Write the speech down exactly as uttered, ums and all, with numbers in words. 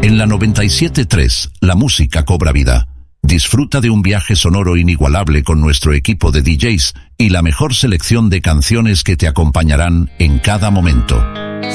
En la noventa y siete punto tres, la música cobra vida. Disfruta de un viaje sonoro inigualable con nuestro equipo de D Js y la mejor selección de canciones que te acompañarán en cada momento.